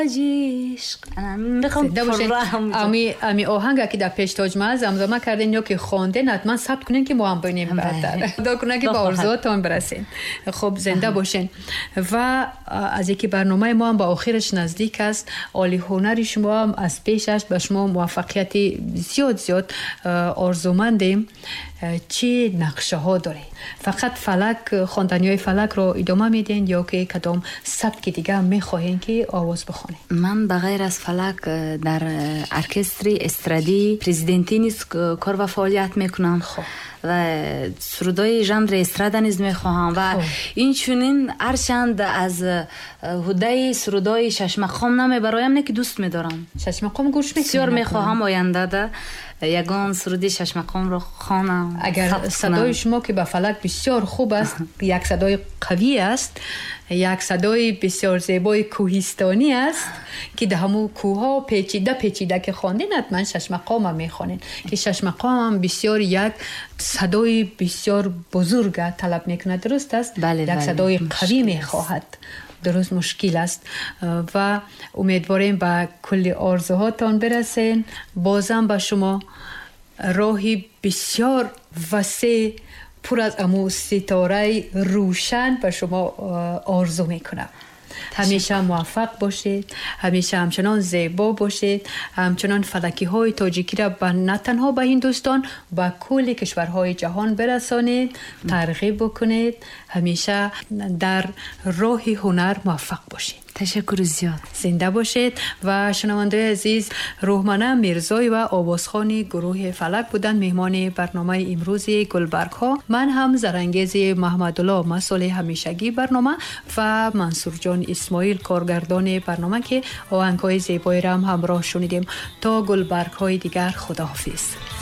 عشق بخوام امی آهنگ که در پیش تاج محل زمزمه کردین یا که خواندین حتما ثبت کنین که ما هم ببینیم بعدتر خدا کنه که به آرزوهاتون برسین. خب زنده باشین و از اینکه برنامه ما هم به آخرش نزدیک است، عالی هنر شما هم از پیشش به شما موفقیت زیاد آرزومندیم. چی نقشه ها داره؟ فقط فلک، خواندنی های فلک رو ادامه میدین یا که کدام سبک دیگه هم میخواهین که آواز بخونین؟ من بغیر از فلک در ارکستری استرادی پرزیدنتی نیز کار و فعالیت میکنم. خب و سرودای ژانر استرادا نیز میخواهم و این چونین هرچند از هده سرودای شش مقام نمیبرایم نه که دوست میدارم. شش مقام گوش میکنم، بسیار میخواهم آینده ده یگان سرودی شش مقام رو خوانم. اگر صدای شما که به فلک بسیار خوب است، یک صدای قوی است، یک صدای بسیار زیبای کوهستانی است که ده همو کوها پیچیده که خواندین، حتما شش مقام هم میخوانین که شش مقام هم بسیار یک صدای بسیار بزرگ طلب میکنه. درست است؟ یک صدای قوی میخواهد. درست مشکل است و امیدواریم به کل آرزوهاتان برسین. بازم به شما راهی بسیار وسیع پر از امو ستاره روشن به شما آرزو میکنم. همیشه موفق باشید، همیشه همچنان زیبا باشید، همچنان فلکی های تاجیکی را نه تنها به هندوستان، به کل کشورهای جهان برسانید، ترغیب بکنید، همیشه در راه هنر موفق باشید. تشکر زیاد. زنده باشید. و شنونده عزیز، روحمنه میرزایی و آوازخوانی گروه فلک بودند مهمان برنامه امروز گلبرگ ها. من هم زرانگیز محمدالله مسئول همیشگی برنامه و منصور جان اسماعیل کارگردان برنامه که آهنگ‌های زیبایی را هم همراه شنیدیم. تا گلبرگ های دیگر، خداحافظ.